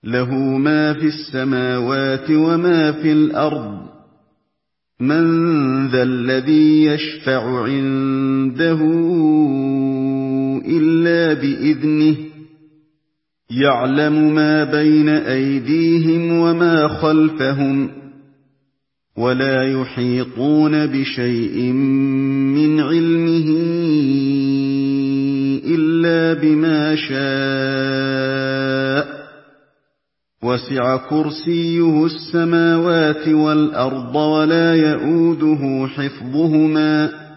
لَهُ مَا فِي السَّمَاوَاتِ وَمَا فِي الْأَرْضِ ۗ مَن ذَا الَّذِي يَشْفَعُ عِندَهُ إِلَّا بِإِذْنِهِ ۚ يَعْلَمُ مَا بَيْنَ أَيْدِيهِمْ وَمَا خَلْفَهُمْ ۖ وَلَا يُحِيطُونَ بِشَيْءٍ مِّنْ عِلْمِهِ إِلَّا بِمَا شَاءَ ۚ وَسِعَ كُرْسِيُّهُ السَّمَاوَاتِ وَالْأَرْضَ وَلَا يَئُودُهُ حِفْظُهُمَا ۚ